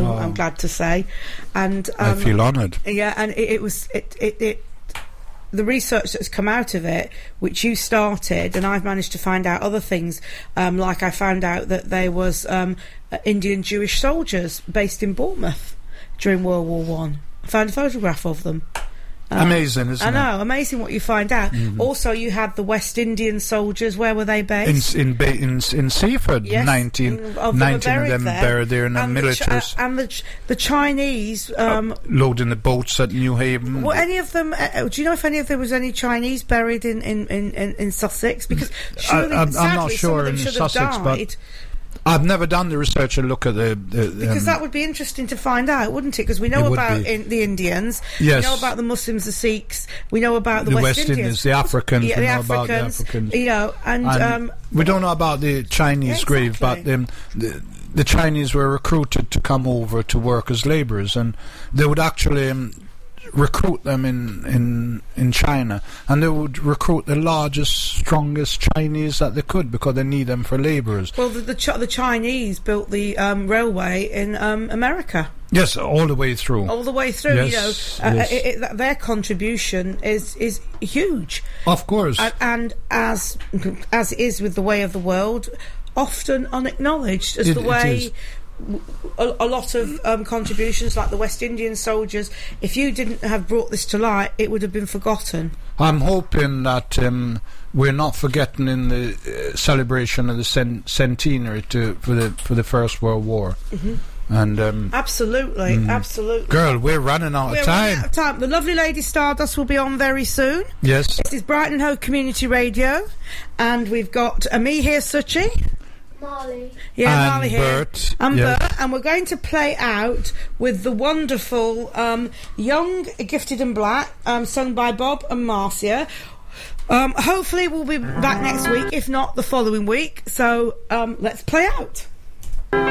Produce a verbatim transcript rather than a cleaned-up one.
know. Oh. I'm glad to say, and I um, feel honoured. Yeah, and it, it was it, it it the research that's come out of it, which you started, and I've managed to find out other things. Um, like I found out that there was um, Indian Jewish soldiers based in Bournemouth during World War One. I found a photograph of them. Um, Amazing, isn't I it? know, amazing what you find out. Mm-hmm. Also, you had the West Indian soldiers. Where were they based? In in ba- in, in Seaford, yes, nineteen of nineteen them of them there. buried there in the and militaries. The Chi- and the Ch- the Chinese um, uh, loading the boats at New Haven. Well, any of them? Uh, do you know if any of there was any Chinese buried in in, in, in, in Sussex? Because surely, I, I'm, sadly, I'm not some sure of them in should Sussex, have died. but I've never done the research and look at the, the because um, that would be interesting to find out, wouldn't it? Because we know about in, the Indians, yes. we know about the Muslims, the Sikhs, we know about the, the West, West Indians, Indians, the Africans, yeah, we the know Africans, about the Africans, you know, and, and um, we don't know about the Chinese yeah, grave, exactly. but um, the, the Chinese were recruited to come over to work as labourers, and they would actually um, recruit them in, in in China, and they would recruit the largest, strongest Chinese that they could because they need them for labourers. Well, the the, Ch- the Chinese built the um, railway in um, America. Yes, all the way through. All the way through, yes, you know, yes. uh, it, it, their contribution is is huge. Of course, and, and as as is with the way of the world, often unacknowledged as it, the way. A, a lot of um, contributions, like the West Indian soldiers, if you didn't have brought this to light, it would have been forgotten. I'm hoping that um, we're not forgetting in the uh, celebration of the cent- centenary to, for the for the First World War. Mm-hmm. And um, absolutely, mm, absolutely, girl, we're running out we're of time. Running out of time. The lovely Lady Stardust will be on very soon. Yes, this is Brighton and Hove Community Radio, and we've got uh, me here, Suchi. Marley. Yeah, and Marley here. Bert. And yes. Bert, and we're going to play out with the wonderful um, Young, Gifted and Black, um, sung by Bob and Marcia. Um, hopefully we'll be back next week, if not the following week. So um, let's play out.